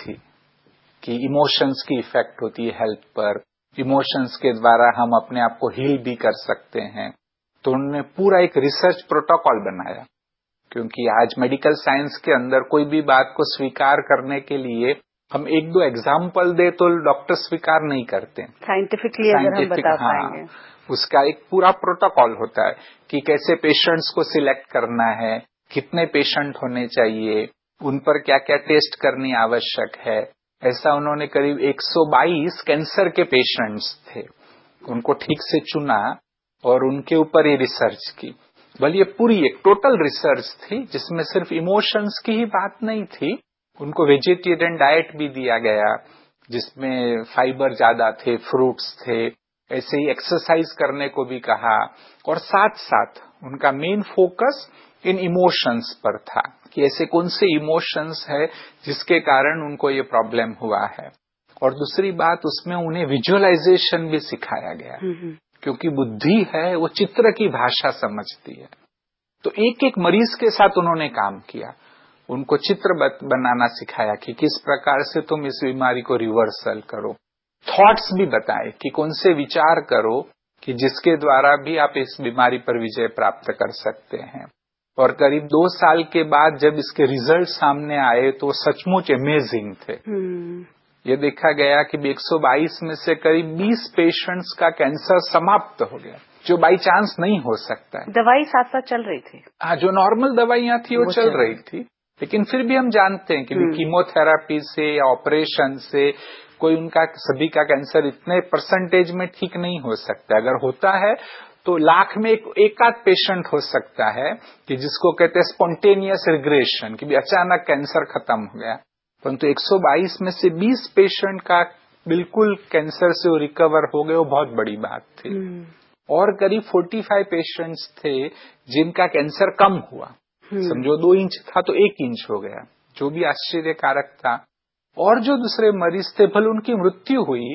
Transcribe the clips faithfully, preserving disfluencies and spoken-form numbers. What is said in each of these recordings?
थी कि इमोशंस की इफेक्ट होती है हेल्थ पर, इमोशंस के द्वारा हम अपने आप को हील भी कर सकते हैं। तो उन्होंने पूरा एक रिसर्च प्रोटोकॉल बनाया, क्योंकि आज मेडिकल साइंस के अंदर कोई भी बात को स्वीकार करने के लिए हम एक दो एग्जाम्पल दे तो डॉक्टर स्वीकार नहीं करते। साइंटिफिकली अगर हम बता हाँ, पाएंगे, उसका एक पूरा प्रोटोकॉल होता है कि कैसे पेशेंट्स को सिलेक्ट करना है, कितने पेशेंट होने चाहिए, उन पर क्या क्या टेस्ट करनी आवश्यक है। ऐसा उन्होंने करीब एक सौ बाईस कैंसर के पेशेंट्स थे, उनको ठीक से चुना और उनके ऊपर ये रिसर्च की। बल ये पूरी एक टोटल रिसर्च थी जिसमें सिर्फ इमोशंस की ही बात नहीं थी, उनको वेजिटेरियन डाइट भी दिया गया जिसमें फाइबर ज्यादा थे, फ्रूट्स थे, ऐसे ही एक्सरसाइज करने को भी कहा। और साथ साथ उनका मेन फोकस इन इमोशंस पर था कि ऐसे कौन से इमोशंस है जिसके कारण उनको ये प्रॉब्लम हुआ है। और दूसरी बात, उसमें उन्हें विजुअलाइजेशन भी सिखाया गया, क्योंकि बुद्धि है वो चित्र की भाषा समझती है। तो एक एक मरीज के साथ उन्होंने काम किया, उनको चित्र बनाना सिखाया कि किस प्रकार से तुम इस बीमारी को रिवर्सल करो। थॉट्स भी बताए कि कौन से विचार करो कि जिसके द्वारा भी आप इस बीमारी पर विजय प्राप्त कर सकते हैं। और करीब दो साल के बाद जब इसके रिजल्ट सामने आए तो सचमुच अमेजिंग थे। ये देखा गया कि एक सौ बाईस में से करीब बीस पेशेंट्स का कैंसर समाप्त हो गया, जो बाई चांस नहीं हो सकता है। दवाई साथ साथ चल रही थी, हाँ, जो नॉर्मल दवाइयां थी वो, वो चल रही थी, लेकिन फिर भी हम जानते हैं कि कीमोथेरापी से या ऑपरेशन से कोई उनका सभी का कैंसर इतने परसेंटेज में ठीक नहीं हो सकता। अगर होता है तो लाख में एक एकाध पेशेंट हो सकता है कि जिसको कहते हैं स्पॉन्टेनियस रिग्रेशन, कि भी अचानक कैंसर खत्म हो गया। परंतु एक सौ बाईस में से बीस पेशेंट का बिल्कुल कैंसर से वो रिकवर हो गए, वो बहुत बड़ी बात थी। और करीब पैंतालीस पेशेंट्स थे जिनका कैंसर कम हुआ, समझो दो इंच था तो एक इंच हो गया, जो भी आश्चर्यकारक था। और जो दूसरे मरीज थे, भले उनकी मृत्यु हुई,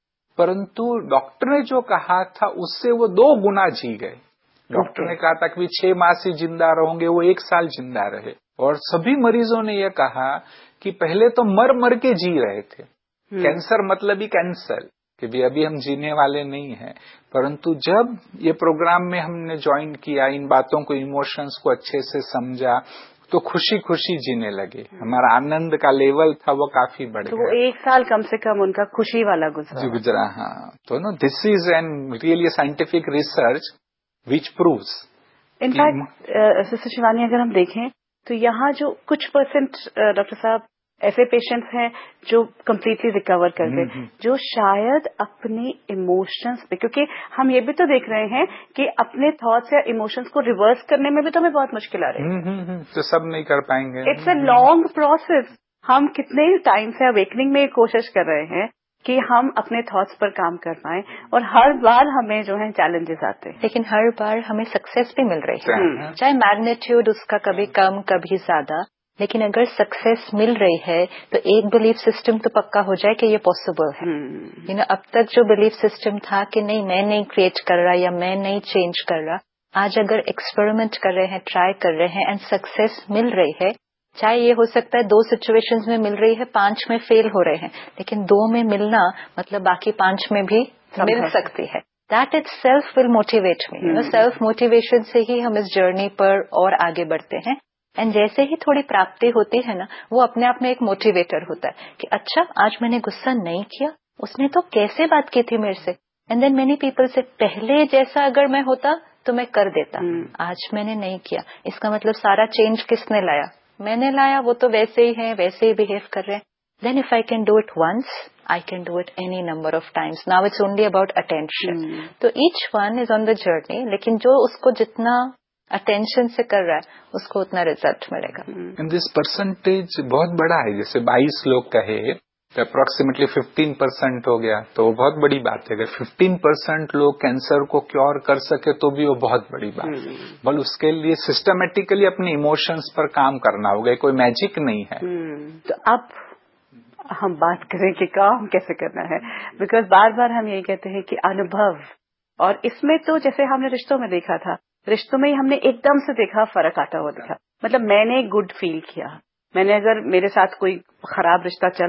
परंतु डॉक्टर ने जो कहा था उससे वो दो गुना जी गए। डॉक्टर ने कहा था कि छह मास ही जिंदा रहोगे, वो एक साल जिंदा रहे। और सभी मरीजों ने यह कहा कि पहले तो मर मर के जी रहे थे, कैंसर मतलब ही कैंसर, कि भी अभी हम जीने वाले नहीं हैं। परंतु जब ये प्रोग्राम में हमने ज्वाइन किया, इन बातों को, इमोशंस को अच्छे से समझा, तो खुशी खुशी जीने लगे। हमारा आनंद का लेवल था वो काफी बढ़ तो गया। वो एक साल कम से कम उनका खुशी वाला गुजरा गुजरा हाँ। तो no this is an really scientific research which proves. In fact sister Shivani, अगर हम देखें तो यहाँ जो कुछ परसेंट डॉक्टर साहब ऐसे पेशेंट्स हैं जो कम्प्लीटली रिकवर कर गए, जो शायद अपने इमोशंस पे, क्योंकि हम ये भी तो देख रहे हैं कि अपने थॉट्स या इमोशंस को रिवर्स करने में भी तो हमें बहुत मुश्किल आ रही है। तो सब नहीं कर पाएंगे, इट्स अ लॉन्ग प्रोसेस। हम कितने टाइम से अवेकनिंग में कोशिश कर रहे हैं कि हम अपने थॉट्स पर काम कर पाएं, और हर बार हमें जो है चैलेंजेस आते हैं, लेकिन हर बार हमें सक्सेस भी मिल रही है, चाहे मैग्नीट्यूड उसका कभी कम कभी ज्यादा, लेकिन अगर सक्सेस मिल रही है तो एक बिलीफ सिस्टम तो पक्का हो जाए कि ये पॉसिबल है। यू नो, अब तक जो बिलीफ सिस्टम था कि नहीं मैं नहीं क्रिएट कर रहा या मैं नहीं चेंज कर रहा, आज अगर एक्सपेरिमेंट कर रहे हैं, ट्राई कर रहे हैं एंड सक्सेस मिल रही है, चाहे ये हो सकता है दो सिचुएशंस में मिल रही है, पांच में फेल हो रहे हैं, लेकिन दो में मिलना मतलब बाकी पांच में भी मिल सकती है। That it self will motivate me. You know, self motivation से ही हम इस जर्नी पर और आगे बढ़ते हैं। एंड जैसे ही थोड़ी प्राप्ति होती है ना, वो अपने आप में एक मोटिवेटर होता है कि अच्छा आज मैंने गुस्सा नहीं किया, उसने तो कैसे बात की थी मेरे से। एंड देन मेनी पीपल से पहले जैसा अगर मैं होता तो मैं कर देता, आज मैंने नहीं किया, इसका मतलब सारा चेंज किसने लाया, मैंने लाया, वो तो वैसे ही है, वैसे ही बिहेव कर रहे हैं। Then if I can do it once, I can do it any number of times. Now it's only about attention. तो each one is on the journey, लेकिन जो उसको जितना अटेंशन से कर रहा है उसको उतना रिजल्ट मिलेगा। एंड दिस परसेंटेज बहुत बड़ा है, जैसे बाईस लोग कहे तो अप्रोक्सीमेटली पंद्रह परसेंट हो गया, तो वो बहुत बड़ी बात है। अगर पंद्रह परसेंट लोग कैंसर को क्योर कर सके तो भी वो बहुत बड़ी बात है। बल उसके लिए सिस्टमेटिकली अपने इमोशंस पर काम करना होगा, कोई मैजिक नहीं है। तो अब हम बात करें कि काम कैसे करना है, बिकॉज बार बार हम यही कहते हैं कि अनुभव, और इसमें तो जैसे हमने रिश्तों में देखा था, रिश्तों में ही हमने एकदम से देखा फर्क आता हुआ दिखा। मतलब मैंने गुड फील किया, मैंने अगर मेरे साथ कोई खराब रिश्ता चल